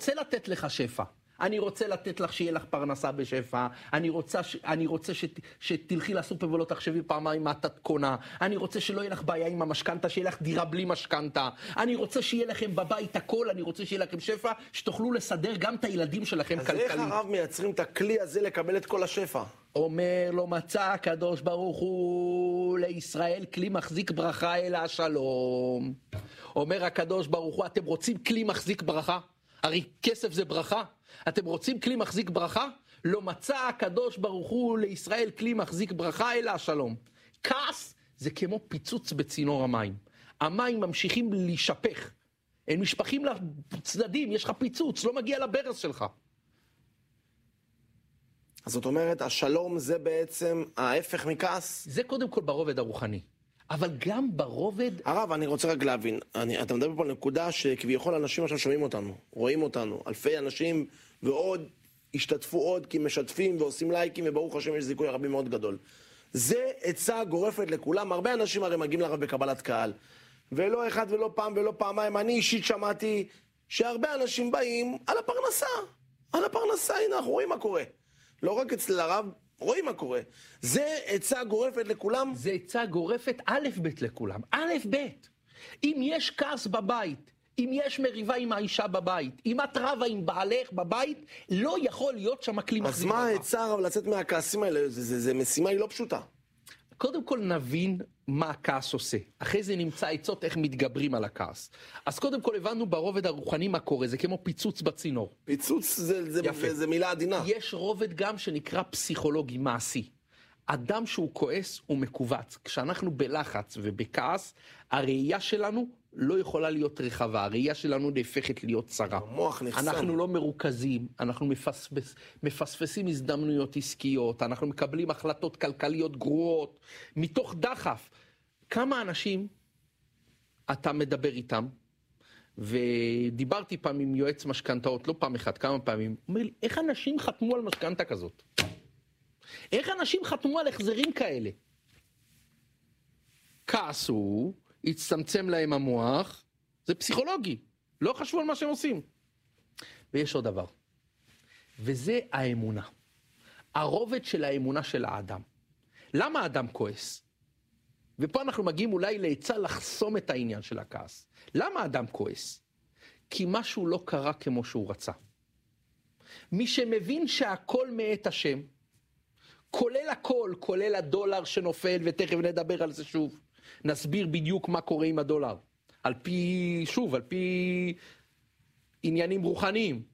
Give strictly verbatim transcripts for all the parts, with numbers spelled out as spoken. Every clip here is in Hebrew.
רוצה לתת לך שפע. אני רוצה לתת לך שיהיה לך פרנסה בשפע, אני רוצה, ש... אני רוצה שת... שתלכי לסופר ולא תחשבי פעמיים מה את קונה, אני רוצה שלא יהיה לך בעיה עם המשכנתה, שיהיה לך דירה בלי משכנתה, אני רוצה שיהיה לכם בבית הכל, אני רוצה שיהיה לכם שפע, שתוכלו לסדר גם את הילדים שלכם אז כלכלית. איך הרב מייצרים את הכלי הזה לקבל את כל השפע? אומר לו, מצא הקדוש ברוך הוא לישראל כלי מחזיק ברכה אלא השלום. אומר הקדוש ברוך הוא, אתם רוצים כלי מחזיק ברכה? הרי כסף זה ברכה. אתם רוצים כלי מחזיק ברכה? לא מצא הקדוש ברוך הוא לישראל כלי מחזיק ברכה אלא השלום. כעס זה כמו פיצוץ בצינור המים. המים ממשיכים להישפך. הם משפכים לצדדים, יש לך פיצוץ, לא מגיע לברז שלך. אז זאת אומרת, השלום זה בעצם ההפך מכעס? זה קודם כל ברובד הרוחני. אבל גם ברובד... הרב, אני רוצה רק להבין, אני, אתה מדבר פה על נקודה שכביכול אנשים עכשיו שומעים אותנו, רואים אותנו, אלפי אנשים, ועוד השתתפו עוד, כי משתפים ועושים לייקים, וברוך השם יש זיכוי רבים מאוד גדול. זה עצה גורפת לכולם, הרבה אנשים הרי מגיעים לרב בקבלת קהל, ולא אחד ולא פעם ולא פעמיים, אני אישית שמעתי שהרבה אנשים באים על הפרנסה, על הפרנסה, הנה אנחנו רואים מה קורה. לא רק אצל הרב, רואים מה קורה. זה עצה גורפת לכולם? זה עצה גורפת א' ב' לכולם. א' ב'. אם יש כעס בבית, אם יש מריבה עם האישה בבית, אם את רבה עם בעלך בבית, לא יכול להיות שם כלי מחזיק. אז מה העצה הרב לצאת מהכעסים האלה? זה, זה, זה משימה היא לא פשוטה. קודם כל נבין מה הכעס עושה. אחרי זה נמצא עצות איך מתגברים על הכעס. אז קודם כל הבנו ברובד הרוחני מה קורה, זה כמו פיצוץ בצינור. פיצוץ זה, זה, זה, זה מילה עדינה. יש רובד גם שנקרא פסיכולוגי מעשי. אדם שהוא כועס הוא מקובץ. כשאנחנו בלחץ ובכעס, הראייה שלנו לא יכולה להיות רחבה. הראייה שלנו נהפכת להיות צרה. המוח נחסם. אנחנו לא מרוכזים, אנחנו מפספס, מפספסים הזדמנויות עסקיות, אנחנו מקבלים החלטות כלכליות גרועות, מתוך דחף. כמה אנשים אתה מדבר איתם, ודיברתי פעם עם יועץ משכנתאות, לא פעם אחת, כמה פעמים, הוא אומר לי, איך אנשים חתמו על משכנתה כזאת? איך אנשים חתמו על החזרים כאלה? כעסו, הצטמצם להם המוח, זה פסיכולוגי, לא חשבו על מה שהם עושים. ויש עוד דבר, וזה האמונה. הרובד של האמונה של האדם. למה האדם כועס? ופה אנחנו מגיעים אולי לעצה לחסום את העניין של הכעס. למה האדם כועס? כי משהו לא קרה כמו שהוא רצה. מי שמבין שהכל מאת השם, כולל הכל, כולל הדולר שנופל, ותכף נדבר על זה שוב. נסביר בדיוק מה קורה עם הדולר. על פי, שוב, על פי עניינים רוחניים.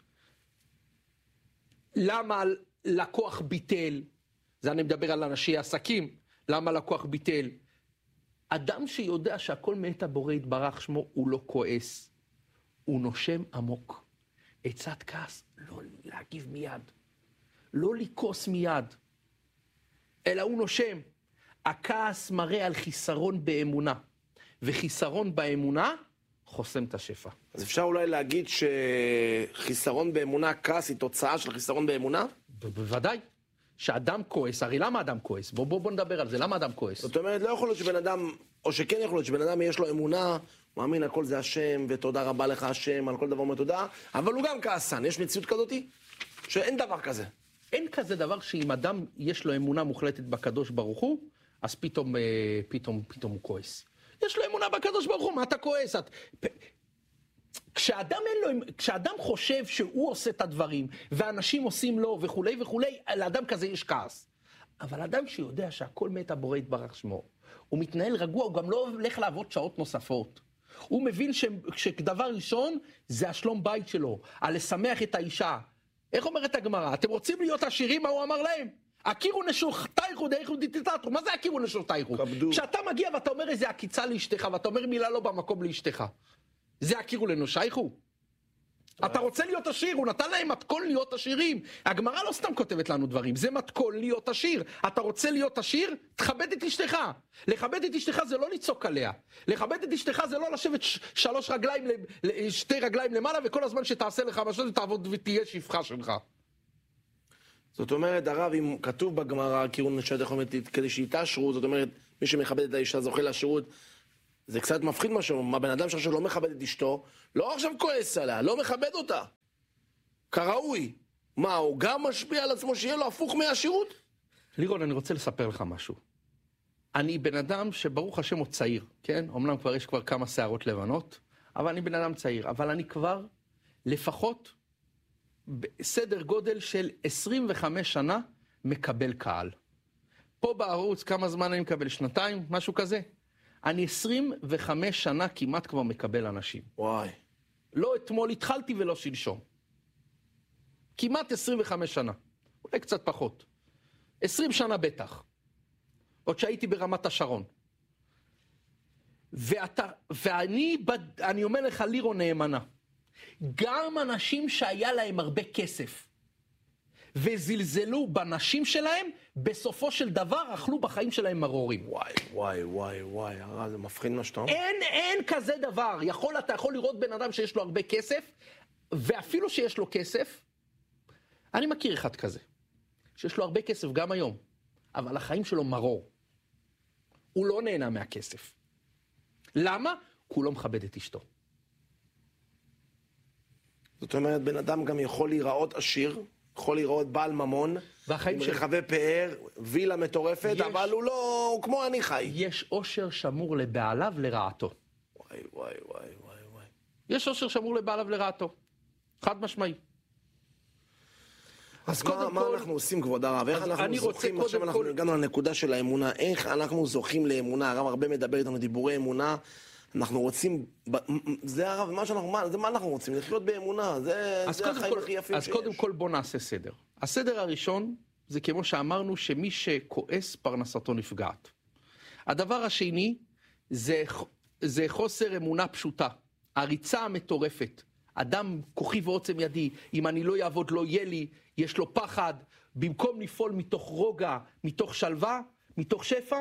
למה לקוח ביטל? זה אני מדבר על אנשי עסקים. למה לקוח ביטל? אדם שיודע שהכל מאת הבורא יתברך שמו, הוא לא כועס. הוא נושם עמוק. עצת כעס, לא להגיב מיד. לא לקוס מיד. אלא הוא נושם. הכעס מראה על חיסרון באמונה. וחיסרון באמונה חוסם את השפע. אז אפשר אולי להגיד שחיסרון באמונה, כעס, היא תוצאה של חיסרון באמונה? בוודאי. שאדם כועס, הרי למה אדם כועס? בוא, בוא, בוא נדבר על זה, למה אדם כועס? זאת אומרת, לא יכול להיות שבן אדם, או שכן יכול להיות שבן אדם יש לו אמונה, הוא מאמין הכל זה השם, ותודה רבה לך השם, על כל דבר אומר תודה, אבל הוא גם כעסן. יש מציאות כזאת? שאין דבר כזה. אין כזה דבר שאם אדם יש לו אמונה מוחלטת בקדוש ברוך הוא, אז פתאום, פתאום, פתאום הוא כועס. יש לו אמונה בקדוש ברוך הוא, מה אתה כועס? את... כשאדם, אין לו, כשאדם חושב שהוא עושה את הדברים, ואנשים עושים לו וכולי וכולי, לאדם כזה יש כעס. אבל אדם שיודע שהכל מת הבורא יתברך שמו, הוא מתנהל רגוע, הוא גם לא הולך לעבוד שעות נוספות. הוא מבין ש... שדבר ראשון זה השלום בית שלו, על לשמח את האישה. איך אומרת הגמרא? אתם רוצים להיות עשירים? מה הוא אמר להם? הכירו נשותייכו דאיכו דיטטטרו. מה זה הכירו נשותייכו? כשאתה מגיע ואתה אומר איזה עקיצה לאשתך, ואתה אומר מילה לא במקום לאשתך, זה הכירו לנושייכו? אתה רוצה להיות עשיר, הוא נתן להם מתכון להיות עשירים. הגמרא לא סתם כותבת לנו דברים, זה מתכון להיות עשיר. אתה רוצה להיות עשיר? תכבד את אשתך. לכבד את אשתך זה לא לצעוק עליה. לכבד את אשתך זה לא לשבת שלוש רגליים, שתי רגליים למעלה, וכל הזמן שתעשה לך משהו, תעבוד ותהיה שפחה שלך. זאת אומרת, הרב, אם כתוב בגמרא, כאילו נשארת חומתית, כדי שהייתה שירות, זאת אומרת, מי שמכבד את האישה זוכה לשירות, זה קצת מפחיד משהו, מה בן אדם שעכשיו לא מכבד את אשתו, לא עכשיו כועס עליה, לא מכבד אותה. כראוי. מה, הוא גם משפיע על עצמו שיהיה לו הפוך מהשירות? לירון, אני רוצה לספר לך משהו. אני בן אדם שברוך השם עוד צעיר, כן? אמנם כבר יש כבר כמה שערות לבנות, אבל אני בן אדם צעיר. אבל אני כבר לפחות בסדר גודל של עשרים וחמש שנה מקבל קהל. פה בערוץ כמה זמן אני מקבל? שנתיים? משהו כזה? אני עשרים וחמש שנה כמעט כבר מקבל אנשים. וואי. לא אתמול התחלתי ולא שלשום. כמעט עשרים וחמש שנה. אולי קצת פחות. עשרים שנה בטח. עוד שהייתי ברמת השרון. ואתה, ואני, אני אומר לך, לירון נאמנה. גם אנשים שהיה להם הרבה כסף, וזלזלו בנשים שלהם, בסופו של דבר אכלו בחיים שלהם מרורים. וואי, וואי, וואי, וואי, הרע, זה מפחיד מה שאתה אומר. אין, אין כזה דבר. יכול, אתה יכול לראות בן אדם שיש לו הרבה כסף, ואפילו שיש לו כסף, אני מכיר אחד כזה, שיש לו הרבה כסף גם היום, אבל החיים שלו מרור. הוא לא נהנה מהכסף. למה? כי הוא לא מכבד את אשתו. זאת אומרת, בן אדם גם יכול להיראות עשיר, יכול להיראות בעל ממון, עם של... רחבי פאר, וילה מטורפת, יש... אבל הוא לא, הוא כמו אני חי. יש אושר שמור לבעליו לרעתו. וואי, וואי, וואי, וואי, וואי. יש אושר שמור לבעליו לרעתו. חד משמעי. אז מה, מה כל... אנחנו עושים, כבוד הרב? איך אנחנו זוכים, עכשיו אנחנו כל... הגענו לנקודה של האמונה, איך אנחנו זוכים לאמונה? הרב הרבה מדבר איתנו דיבורי אמונה, אנחנו רוצים, זה הרב, מה שאנחנו, מה, זה מה אנחנו רוצים? לחיות באמונה, זה, זה החיים כל, הכי יפים אז שיש. אז קודם כל בוא נעשה סדר. הסדר הראשון, זה כמו שאמרנו, שמי שכועס פרנסתו נפגעת. הדבר השני, זה, זה חוסר אמונה פשוטה. הריצה המטורפת. אדם כוחי ועוצם ידי, אם אני לא יעבוד לא יהיה לי, יש לו פחד, במקום לפעול מתוך רוגע, מתוך שלווה, מתוך שפע.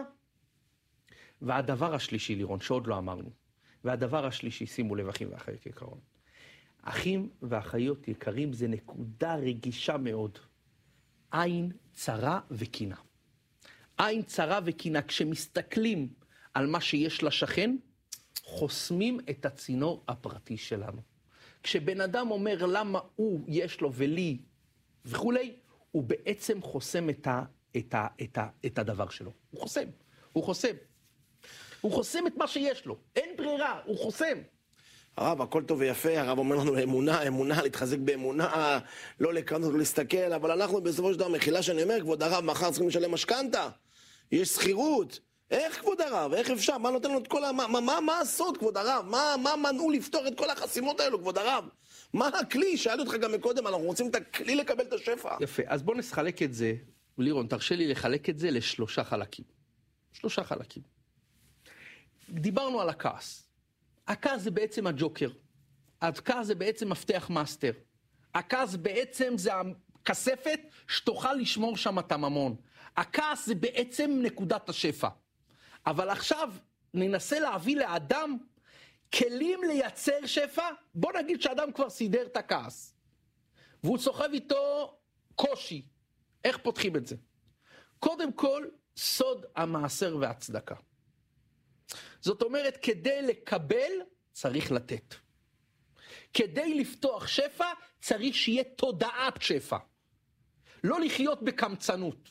והדבר השלישי, לירון, שעוד לא אמרנו, והדבר השלישי, שימו לב, אחים ואחיות יקרות. אחים ואחיות יקרים זה נקודה רגישה מאוד. עין צרה וקינה. עין צרה וקינה, כשמסתכלים על מה שיש לשכן, חוסמים את הצינור הפרטי שלנו. כשבן אדם אומר למה הוא יש לו ולי וכולי, הוא בעצם חוסם את, ה, את, ה, את, ה, את הדבר שלו. הוא חוסם, הוא חוסם. הוא חוסם את מה שיש לו. אין ברירה, הוא חוסם. הרב, הכל טוב ויפה, הרב אומר לנו אמונה, אמונה, להתחזק באמונה, לא לקנות, לא להסתכל, אבל אנחנו בסופו של דבר, מחילה שאני אומר, כבוד הרב, מחר צריכים לשלם משכנתה, יש שכירות. איך כבוד הרב? איך אפשר? מה נותן לנו את כל ה... מה, מה, מה הסוד, כבוד הרב? מה, מה מנעו לפתור את כל החסימות האלו, כבוד הרב? מה הכלי? שאלתי אותך גם מקודם, אנחנו רוצים את הכלי לקבל את השפע. יפה, אז בוא נחלק את זה, לירון, תרשה לי לחלק את זה לשלושה חלקים. שלושה חלקים. דיברנו על הכעס. הכעס זה בעצם הג'וקר. הכעס זה בעצם מפתח מאסטר. הכעס בעצם זה הכספת שתוכל לשמור שם את הממון. הכעס זה בעצם נקודת השפע. אבל עכשיו ננסה להביא לאדם כלים לייצר שפע. בוא נגיד שאדם כבר סידר את הכעס. והוא סוחב איתו קושי. איך פותחים את זה? קודם כל, סוד המעשר והצדקה. זאת אומרת, כדי לקבל, צריך לתת. כדי לפתוח שפע, צריך שיהיה תודעת שפע. לא לחיות בקמצנות.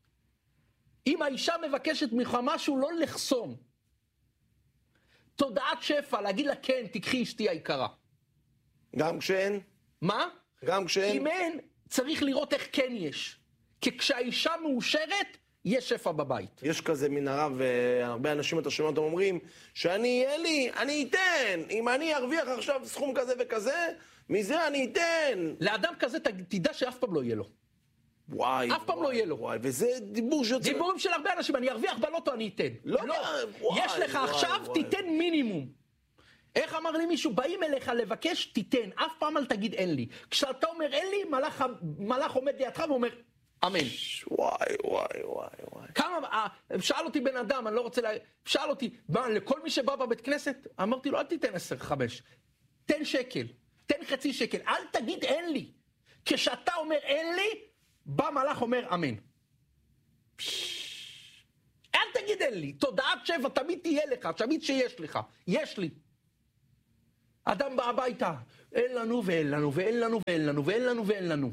אם האישה מבקשת ממך משהו, לא לחסום. תודעת שפע, להגיד לה כן, תקחי אשתי היקרה. גם כשאין? מה? גם כשאין? אם אין, צריך לראות איך כן יש. כי כשהאישה מאושרת, יש שפע בבית. יש כזה מן הרב, והרבה אנשים את השמות אומרים, שאני יהיה לי, אני אתן. אם אני ארוויח עכשיו סכום כזה וכזה, מזה אני אתן. לאדם כזה תדע שאף פעם לא יהיה לו. וואי, אף פעם לא יהיה לו. וואי, וזה דיבור שיוצא... דיבורים של הרבה אנשים, אני ארוויח בלוטו, אני אתן. לא, לא. וואי, יש לך וואי, עכשיו, וואי. תיתן מינימום. איך אמר לי מישהו, באים אליך לבקש, תיתן. אף פעם אל תגיד אין לי. כשאתה אומר אין לי, מלאך, מלאך עומד לידך ואומר, אמן. וואי, וואי, וואי, וואי. כמה, שאל אותי בן אדם, אני לא רוצה לה... שאל אותי, מה, לכל מי שבא בבית כנסת? אמרתי לו, אל תיתן עשר, חמש. תן שקל, תן חצי שקל, אל תגיד אין לי. כשאתה אומר אין לי, בא מלאך אומר אמן. אל תגיד אין לי, תודעת שפע תמיד תהיה לך, תמיד שיש לך, יש לי. אדם בא הביתה, אין לנו ואין לנו ואין לנו ואין לנו ואין לנו ואין לנו.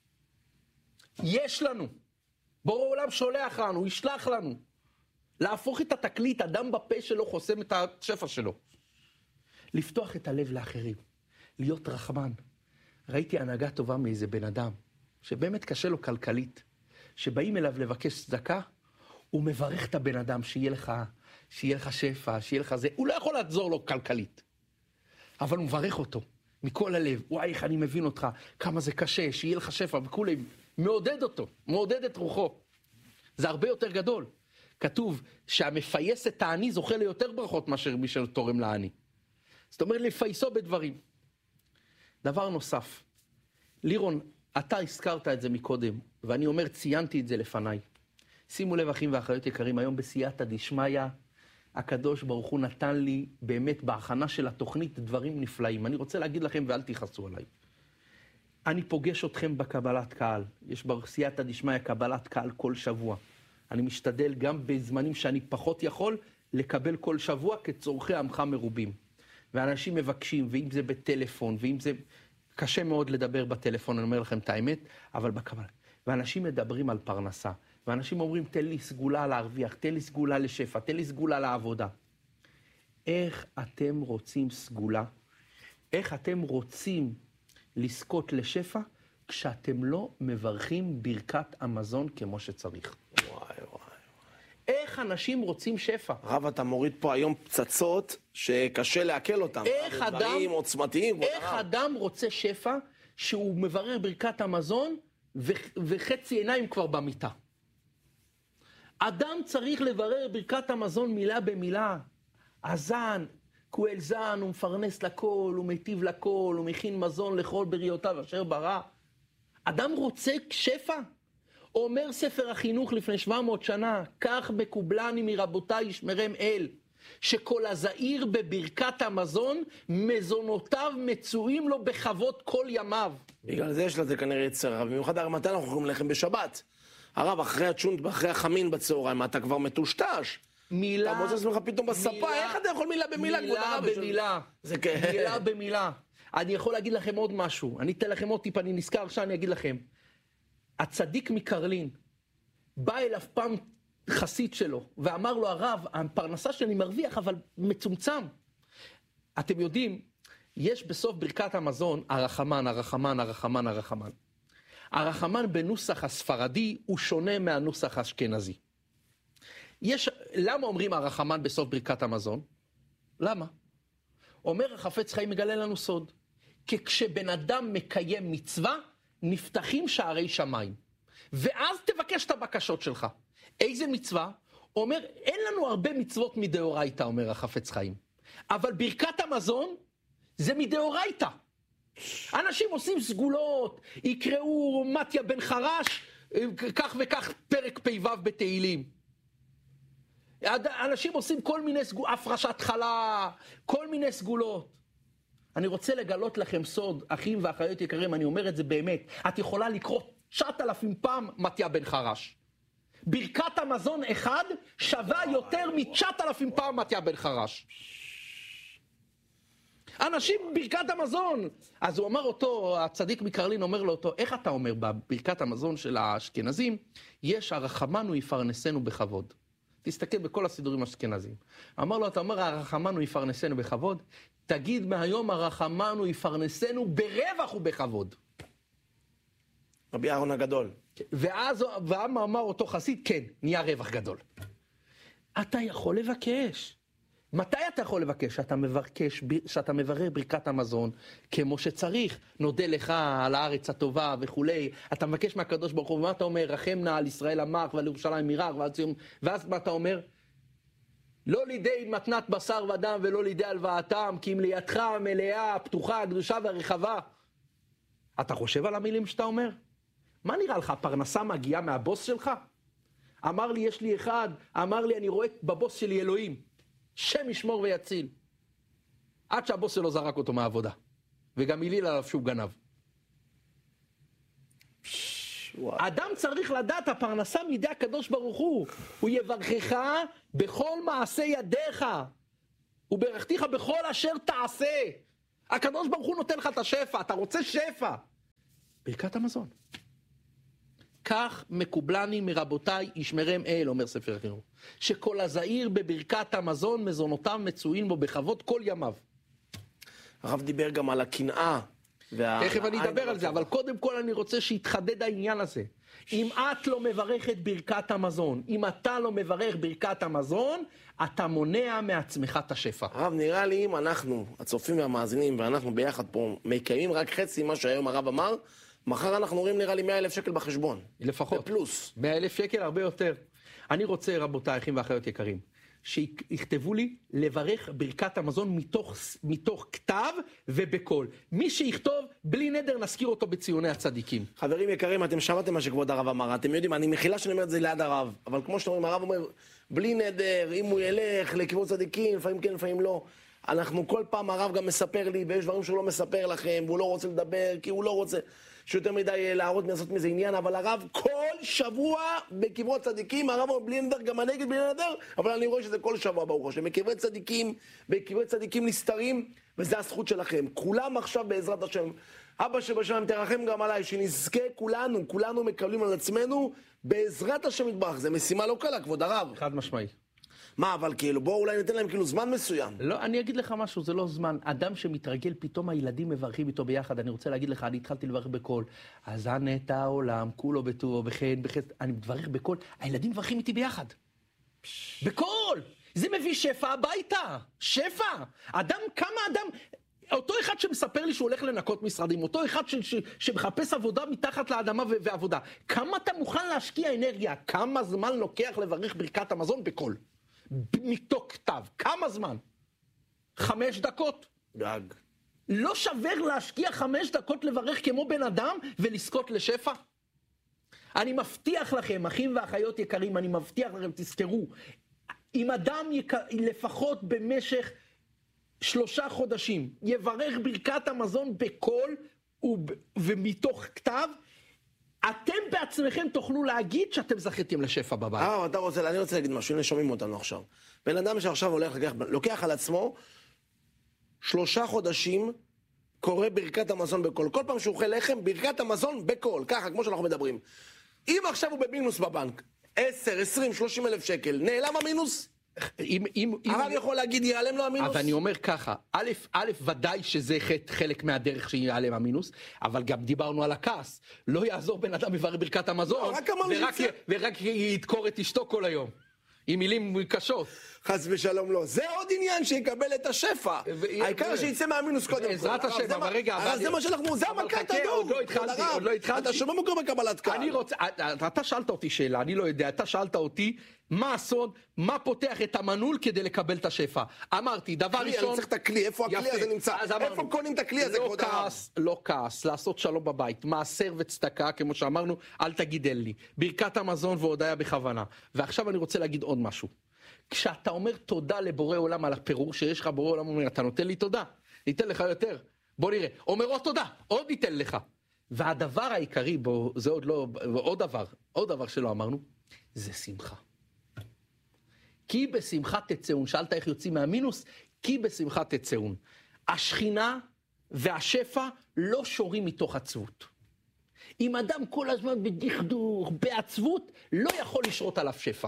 יש לנו. בורא עולם שולח לנו, ישלח לנו. להפוך את התקליט, אדם בפה שלו חוסם את השפע שלו. לפתוח את הלב לאחרים. להיות רחמן. ראיתי הנהגה טובה מאיזה בן אדם, שבאמת קשה לו כלכלית, שבאים אליו לבקש צדקה, הוא מברך את הבן אדם, שיהיה לך, שיהיה לך שפע, שיהיה לך זה. הוא לא יכול לעזור לו כלכלית. אבל הוא מברך אותו, מכל הלב. וואי, איך אני מבין אותך, כמה זה קשה, שיהיה לך שפע, וכולי. מעודד אותו, מעודד את רוחו. זה הרבה יותר גדול. כתוב שהמפייס את העני זוכה ליותר ברכות מאשר מי שתורם לעני. זאת אומרת, לפייסו בדברים. דבר נוסף, לירון, אתה הזכרת את זה מקודם, ואני אומר, ציינתי את זה לפניי. שימו לב, אחים ואחיות יקרים, היום בסייעתא דשמיא, הקדוש ברוך הוא נתן לי באמת בהכנה של התוכנית דברים נפלאים. אני רוצה להגיד לכם ואל תכעסו עליי. אני פוגש אתכם בקבלת קהל. יש בסייעתא דשמיא קבלת קהל כל שבוע. אני משתדל גם בזמנים שאני פחות יכול לקבל כל שבוע כצורכי עמך מרובים. ואנשים מבקשים, ואם זה בטלפון, ואם זה קשה מאוד לדבר בטלפון, אני אומר לכם את האמת, אבל בקבלה. ואנשים מדברים על פרנסה. ואנשים אומרים, תן לי סגולה להרוויח, תן לי סגולה לשפע, תן לי סגולה לעבודה. איך אתם רוצים סגולה? איך אתם רוצים לזכות לשפע, כשאתם לא מברכים ברכת המזון כמו שצריך? וואי וואי. איך אנשים רוצים שפע? רב, אתה מוריד פה היום פצצות שקשה לעכל אותם. איך אדם, דברים עוצמתיים. איך אדם רוצה שפע שהוא מברר ברכת המזון ו- וחצי עיניים כבר במיטה? אדם צריך לברר ברכת המזון מילה במילה. הזן, כהל זן, הוא מפרנס לכל, הוא מיטיב לכל, הוא מכין מזון לכל בריאותיו אשר ברא. אדם רוצה שפע? אומר ספר החינוך לפני שבע מאות שנה, כך מקובלני מרבותיי ישמרם אל, שכל הזעיר בברכת המזון, מזונותיו מצויים לו בכבוד כל ימיו. בגלל זה יש לזה כנראה יצר רב. במיוחד הרי מתי אנחנו אוכלים לחם בשבת? הרב, אחרי הצ'ונט, אחרי החמין בצהריים, אתה כבר מטושטש. מילה, אתה מוצא עצמך פתאום בספה, מילה, איך אתה יכול מילה במילה? מילה במילה, זה כן. מילה במילה. אני יכול להגיד לכם עוד משהו, אני אתן לכם עוד טיפ, אני נזכר עכשיו, אני אגיד לכם. הצדיק מקרלין, בא אליו פעם חסיד שלו, ואמר לו, הרב, הפרנסה שאני מרוויח, אבל מצומצם. אתם יודעים, יש בסוף ברכת המזון, הרחמן, הרחמן, הרחמן, הרחמן. הרחמן בנוסח הספרדי הוא שונה מהנוסח האשכנזי. יש, למה אומרים הרחמן בסוף ברכת המזון? למה? אומר החפץ חיים מגלה לנו סוד. כי כשבן אדם מקיים מצווה, נפתחים שערי שמיים. ואז תבקש את הבקשות שלך. איזה מצווה? אומר, אין לנו הרבה מצוות מדאורייתא, אומר החפץ חיים. אבל ברכת המזון זה מדאורייתא. אנשים עושים סגולות, יקראו מתיה בן חרש, כך וכך פרק פ"ו בתהילים. אנשים עושים כל מיני סגולות, הפרשת חלה, כל מיני סגולות. אני רוצה לגלות לכם סוד, אחים ואחיות יקרים, אני אומר את זה באמת. את יכולה לקרוא תשעת אלפים פעם מתיה בן חרש. ברכת המזון אחד שווה יותר מתשעת אלפים פעם מתיה בן חרש. אנשים ברכת המזון. אז הוא אמר אותו, הצדיק מקרלין אומר לו אותו, איך אתה אומר בברכת המזון של האשכנזים, יש הרחמנו יפרנסנו בכבוד. תסתכל בכל הסידורים האשכנזיים. אמר לו, אתה אומר, הרחמנו יפרנסנו בכבוד, תגיד מהיום הרחמנו יפרנסנו ברווח ובכבוד. רבי אהרון הגדול. ואז אמר אותו חסיד, כן, נהיה רווח גדול. אתה יכול לבקש. מתי אתה יכול לבקש? שאתה מבקש, שאתה מברר ברכת המזון כמו שצריך. נודה לך על הארץ הטובה וכולי. אתה מבקש מהקדוש ברוך הוא, ומה אתה אומר? רחם נא על ישראל עמך ועל ירושלים עירך. ואז מה אתה אומר? לא לידי מתנת בשר ודם ולא לידי הלוואתם, כי אם לידך המלאה, הפתוחה, הקדושה והרחבה. אתה חושב על המילים שאתה אומר? מה נראה לך? הפרנסה מגיעה מהבוס שלך? אמר לי, יש לי אחד, אמר לי, אני רואה בבוס שלי אלוהים. שם ישמור ויציל. עד שהבוס שלו זרק אותו מהעבודה. וגם הליל עליו שהוא גנב. אדם צריך לדעת, הפרנסה מידי הקדוש ברוך הוא. הוא יברכך בכל מעשה ידיך. וברכתיך בכל אשר תעשה. הקדוש ברוך הוא נותן לך את השפע, אתה רוצה שפע. ברכת המזון. כך מקובלני מרבותיי ישמרם אל, אומר ספר החינוך. שכל הזעיר בברכת המזון מזונותיו מצויים בו בכבוד כל ימיו. הרב דיבר גם על הקנאה. וה... תכף אני אדבר על זה, אבל קודם כל אני רוצה שיתחדד העניין הזה. אם את לא מברכת ברכת המזון, אם אתה לא מברך ברכת המזון, אתה מונע מעצמך את השפע. הרב, נראה לי אם אנחנו, הצופים והמאזינים, ואנחנו ביחד פה, מקיימים רק חצי מה שהיום הרב אמר, מחר אנחנו רואים נראה לי מאה אלף שקל בחשבון. לפחות. בפלוס. מאה אלף שקל, הרבה יותר. אני רוצה, רבותיי, אחים ואחיות יקרים, שיכתבו לי לברך ברכת המזון מתוך, מתוך כתב ובקול. מי שיכתוב, בלי נדר נזכיר אותו בציוני הצדיקים. חברים יקרים, אתם שמעתם מה שכבוד הרב אמר. אתם יודעים, אני מחילה שאני אומר את זה ליד הרב, אבל כמו שאתם אומרים, הרב אומר, בלי נדר, אם הוא ילך לכיוון צדיקים, לפעמים כן, לפעמים לא. אנחנו כל פעם, הרב גם מספר לי, ויש דברים שהוא לא מספר לכם, והוא לא רוצה לדבר, כי הוא לא רוצה שיותר מדי להראות לעשות מזה עניין, אבל הרב כל שבוע בקברות צדיקים, הרב אומר בלי נדר, גם הנגד בלי נדר, אבל אני רואה שזה כל שבוע ברוך השם, בקברי צדיקים, בקברי צדיקים נסתרים, וזה הזכות שלכם. כולם עכשיו בעזרת השם, אבא שבשם תרחם גם עליי, שנזכה כולנו, כולנו מקבלים על עצמנו, בעזרת השם יתברך. זה משימה לא קלה, כבוד הרב. חד משמעי. מה, אבל כאילו, בואו אולי ניתן להם כאילו זמן מסוים. לא, אני אגיד לך משהו, זה לא זמן. אדם שמתרגל, פתאום הילדים מברכים איתו ביחד. אני רוצה להגיד לך, אני התחלתי לברך בקול. אזן את העולם, כולו בטובו, בחן, בחסד. אני מברך בקול. הילדים מברכים איתי ביחד. בקול! זה מביא שפע הביתה. שפע! אדם, כמה אדם... אותו אחד שמספר לי שהוא הולך לנקות משרדים, אותו אחד ש, ש, שמחפש עבודה מתחת לאדמה ו- ועבודה. כמה אתה מוכן להשקיע אנרגיה? כמה זמן לוקח לברך ברכת המזון בקול? מתוך כתב. כמה זמן? חמש דקות. גג. לא שווה להשקיע חמש דקות לברך כמו בן אדם ולזכות לשפע? אני מבטיח לכם, אחים ואחיות יקרים, אני מבטיח לכם, תזכרו, אם אדם יק... לפחות במשך שלושה חודשים יברך ברכת המזון בקול וב... ומתוך כתב, אתם בעצמכם תוכלו להגיד שאתם זכיתם לשפע בבית. אה, אתה רוצה, אני רוצה להגיד משהו, הנה שומעים אותנו עכשיו. בן אדם שעכשיו הולך, לוקח, לוקח על עצמו שלושה חודשים, קורא ברכת המזון בקול. כל פעם שהוא אוכל לחם, ברכת המזון בקול, ככה, כמו שאנחנו מדברים. אם עכשיו הוא במינוס בבנק, עשר, עשרים, שלושים אלף שקל, נעלם המינוס? אם, אם, הרב אם... יכול להגיד, ייעלם לו המינוס? אז אני אומר ככה, א', א', ודאי שזה חלק מהדרך שיעלם המינוס, אבל גם דיברנו על הכעס. לא יעזור בן אדם מברך ברכת המזון, לא, רק אמרנו ורק, שזה... ורק ידקור את אשתו כל היום, עם מילים קשות. חס ושלום לא. זה עוד עניין שיקבל את השפע. העיקר שיצא מהמינוס קודם כל. בעזרת השם, אבל רגע... אבל זה מה שאנחנו, זה המלכת הדור. עוד לא התחלתי, עוד לא התחלתי. אתה שומע מקום בקבלת קהל. אני רוצה, אתה שאלת אותי שאלה, אני לא יודע, אתה שאלת אותי, מה הסוד, מה פותח את המנעול כדי לקבל את השפע. אמרתי, דבר ראשון... אני צריך את הכלי, איפה הכלי הזה נמצא? איפה קונים את הכלי הזה, כבוד הרב? לא כעס, לעשות שלום בבית, מעשר וצדקה, כמו שאמרנו, אל תגיד אל לי. ברכת המזון והודיה בכוונה. ועכשיו אני רוצה להגיד עוד משהו. כשאתה אומר תודה לבורא עולם על הפירור שיש לך, בורא עולם אומר, אתה נותן לי תודה, ניתן לך יותר. בוא נראה, אומר עוד תודה, עוד ניתן לך. והדבר העיקרי בו, זה עוד לא, עוד דבר, עוד דבר שלא אמרנו, זה שמחה. כי בשמחה תצאון, שאלת איך יוצאים מהמינוס, כי בשמחה תצאון. השכינה והשפע לא שורים מתוך עצבות. אם אדם כל הזמן בדכדוך, בעצבות, לא יכול לשרות עליו שפע.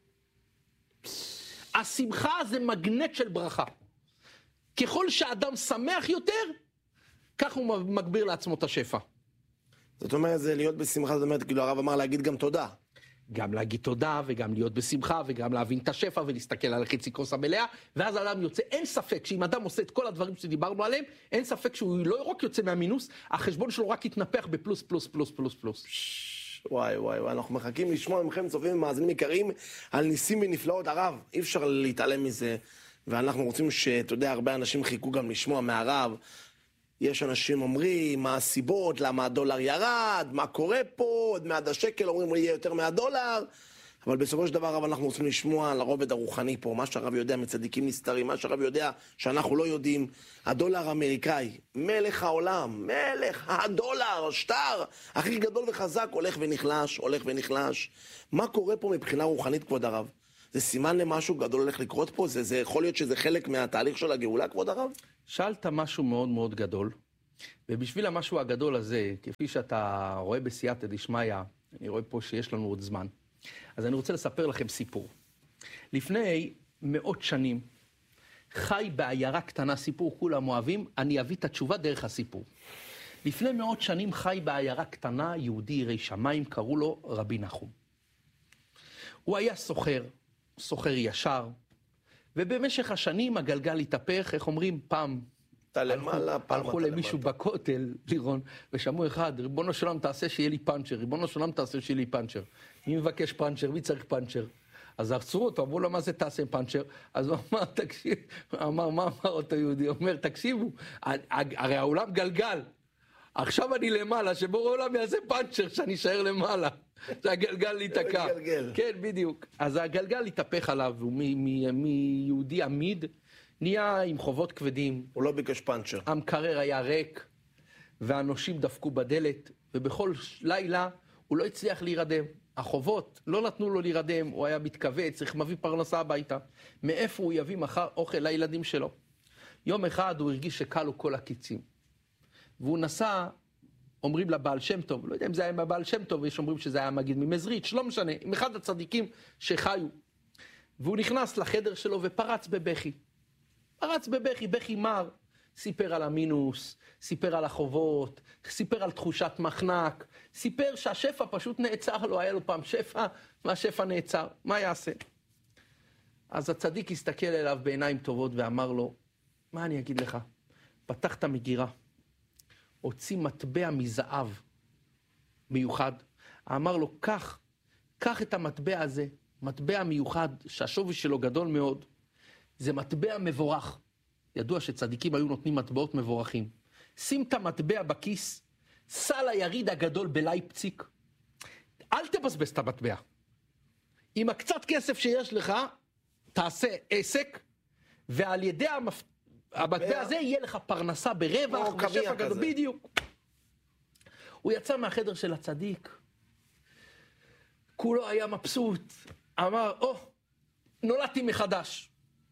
השמחה זה מגנט של ברכה. ככל שאדם שמח יותר, כך הוא מגביר לעצמו את השפע. זאת אומרת, זה להיות בשמחה, זאת אומרת, כאילו הרב אמר להגיד גם תודה. גם להגיד תודה, וגם להיות בשמחה, וגם להבין את השפע, ולהסתכל על חצי כוס המלאה, ואז אדם יוצא, אין ספק שאם אדם עושה את כל הדברים שדיברנו עליהם, אין ספק שהוא לא רק יוצא מהמינוס, החשבון שלו רק יתנפח בפלוס, פלוס, פלוס, פלוס, פלוס. וואי וואי וואי, אנחנו מחכים לשמוע מכם צופים ומאזינים יקרים על ניסים ונפלאות. הרב, אי אפשר להתעלם מזה, ואנחנו רוצים שאתה יודע, הרבה אנשים חיכו גם לשמוע מהרב. יש אנשים אומרים מה הסיבות, למה הדולר ירד, מה קורה פה, עוד מעד השקל אומרים יהיה יותר מהדולר, אבל בסופו של דבר הרב אנחנו רוצים לשמוע על הרובד הרוחני פה, מה שהרב יודע מצדיקים נסתרים, מה שהרב יודע שאנחנו לא יודעים. הדולר האמריקאי, מלך העולם, מלך הדולר, שטר הכי גדול וחזק, הולך ונחלש, הולך ונחלש. מה קורה פה מבחינה רוחנית, כבוד הרב? זה סימן למשהו גדול הולך לקרות פה? זה, זה יכול להיות שזה חלק מהתהליך של הגאולה, כבוד הרב? שאלת משהו מאוד מאוד גדול, ובשביל המשהו הגדול הזה, כפי שאתה רואה בסייעתא דשמיא, אני רואה פה שיש לנו עוד זמן, אז אני רוצה לספר לכם סיפור. לפני מאות שנים, חי בעיירה קטנה, סיפור כולם אוהבים, אני אביא את התשובה דרך הסיפור. לפני מאות שנים חי בעיירה קטנה, יהודי ירא שמיים, קראו לו רבי נחום. הוא היה סוחר, סוחר ישר, ובמשך השנים הגלגל התהפך, איך אומרים, פעם אתה למעלה, פעם הלכו אתה למישהו למטה. בכותל, לירון, ושמעו אחד, ריבונו של עולם תעשה שיהיה לי פאנצ'ר, ריבונו של עולם תעשה שיהיה לי פאנצ'ר. מי מבקש פאנצ'ר? מי צריך פאנצ'ר? אז עצרו אותו, אמרו לו, מה זה תעשה פאנצ'ר? אז הוא אמר, תקשיב, אמר, מה אמר אותו יהודי? הוא אומר, תקשיבו, הרי העולם גלגל. עכשיו אני למעלה, שבורא עולם יעשה פאנצ'ר, שאני אשאר למעלה. שהגלגל ייתקע. גלגל. כן, בדיוק. אז הגלגל התהפך עליו, הוא מיהודי עמיד, נהיה עם חובות כבדים. הוא לא ביקש פאנצ'ר. המקרר היה ריק, והאנושים דפקו בדלת, ובכל לילה הוא לא הצליח להירדם. החובות לא נתנו לו להירדם, הוא היה מתכווץ, צריך מביא פרנסה הביתה. מאיפה הוא יביא מחר אוכל לילדים שלו? יום אחד הוא הרגיש שקל לו כל הקיצים. והוא נסע, אומרים לבעל שם טוב, לא יודע אם זה היה מהבעל שם טוב, יש אומרים שזה היה מגיד ממזריץ', לא משנה, עם אחד הצדיקים שחיו. והוא נכנס לחדר שלו ופרץ בבכי. פרץ בבכי, בכי מר. סיפר על המינוס, סיפר על החובות, סיפר על תחושת מחנק, סיפר שהשפע פשוט נעצר לו, היה לו פעם שפע, והשפע נעצר, מה יעשה? אז הצדיק הסתכל אליו בעיניים טובות ואמר לו, מה אני אגיד לך? פתח את המגירה, הוציא מטבע מזהב מיוחד, אמר לו, קח, קח את המטבע הזה, מטבע מיוחד שהשווי שלו גדול מאוד, זה מטבע מבורך. ידוע שצדיקים היו נותנים מטבעות מבורכים. שים את המטבע בכיס, סע ליריד הגדול בלייפציג, אל תבזבז את המטבע. עם הקצת כסף שיש לך, תעשה עסק, ועל ידי המפ... המטבע הזה יהיה לך פרנסה ברווח ושפע גדול. בדיוק. הוא יצא מהחדר של הצדיק, כולו היה מבסוט, אמר, או, oh, נולדתי מחדש.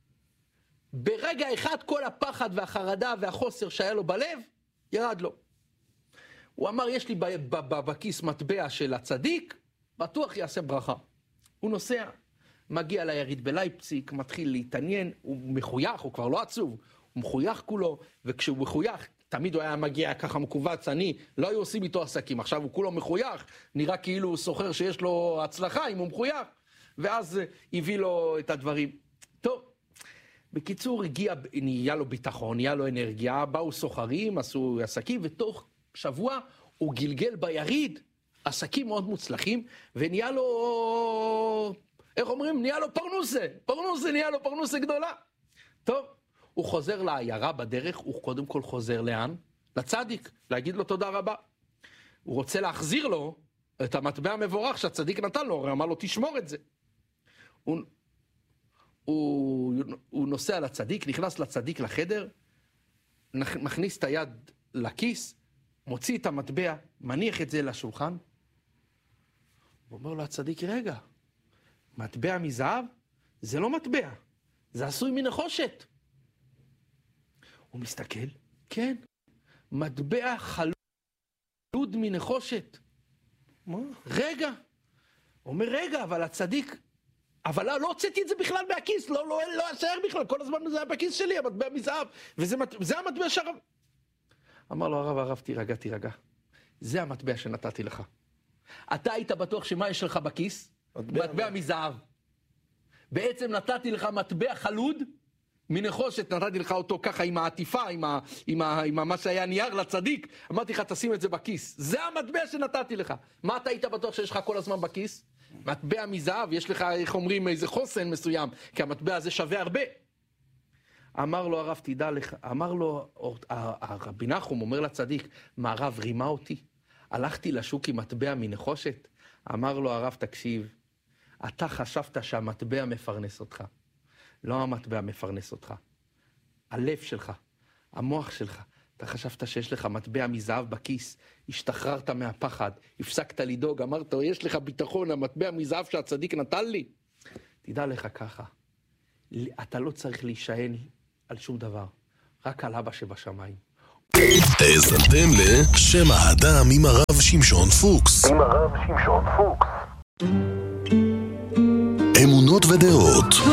ברגע אחד כל הפחד והחרדה והחוסר שהיה לו בלב, ירד לו. הוא אמר, יש לי בכיס מטבע של הצדיק, בטוח יעשה ברכה. הוא נוסע, מגיע ליריד בלייפציג, מתחיל להתעניין, הוא מחוייך, הוא כבר לא עצוב, הוא מחוייך כולו, וכשהוא מחוייך, תמיד הוא היה מגיע ככה מקובץ, אני, לא היו עושים איתו עסקים, עכשיו הוא כולו מחוייך, נראה כאילו הוא סוחר שיש לו הצלחה אם הוא מחוייך, ואז הביא לו את הדברים. טוב. בקיצור, הגיע, נהיה לו ביטחון, נהיה לו אנרגיה, באו סוחרים, עשו עסקים, ותוך שבוע הוא גלגל ביריד, עסקים מאוד מוצלחים, ונהיה לו, איך אומרים? נהיה לו פרנוסה, פרנוסה, נהיה לו פרנוסה גדולה. טוב, הוא חוזר לעיירה בדרך, הוא קודם כל חוזר לאן? לצדיק, להגיד לו תודה רבה. הוא רוצה להחזיר לו את המטבע המבורך שהצדיק נתן לו, הוא אמר לו תשמור את זה. הוא... הוא, הוא נוסע לצדיק, נכנס לצדיק לחדר, מכניס את היד לכיס, מוציא את המטבע, מניח את זה לשולחן, הוא אומר לו הצדיק, רגע, מטבע מזהב? זה לא מטבע, זה עשוי מנחושת. הוא מסתכל, כן, מטבע חלוד מנחושת. מה? רגע, הוא אומר רגע, אבל הצדיק, אבל לא, לא הוצאתי את זה בכלל מהכיס, לא, לא, לא אשאר בכלל, כל הזמן זה היה בכיס שלי, המטבע מזהב, וזה זה המטבע שהרב... אמר לו הרב, הרב, תירגע, תירגע. זה המטבע שנתתי לך. אתה היית בטוח שמה יש לך בכיס? מטבע, מטבע מזהב. בעצם נתתי לך מטבע חלוד, מנחושת, נתתי לך אותו ככה עם העטיפה, עם, ה, עם, ה, עם ה, מה שהיה נייר לצדיק, אמרתי לך, תשים את זה בכיס. זה המטבע שנתתי לך. מה אתה היית בטוח שיש לך כל הזמן בכיס? מטבע מזהב, יש לך, איך אומרים, איזה חוסן מסוים, כי המטבע הזה שווה הרבה. אמר לו הרב, תדע לך, אמר לו, הרבי נחום אומר לצדיק, מה הרב רימה אותי? הלכתי לשוק עם מטבע מנחושת? אמר לו הרב, תקשיב, אתה חשבת שהמטבע מפרנס אותך. לא המטבע מפרנס אותך. הלב שלך, המוח שלך. אתה חשבת שיש לך מטבע מזהב בכיס, השתחררת מהפחד, הפסקת לדאוג, אמרת, יש לך ביטחון, המטבע מזהב שהצדיק נתן לי. תדע לך ככה, אתה לא צריך להישען על שום דבר, רק על אבא שבשמיים. האזנתם לשם האדם עם הרב שמשון פוקס. עם הרב שמשון פוקס. אמונות ודעות.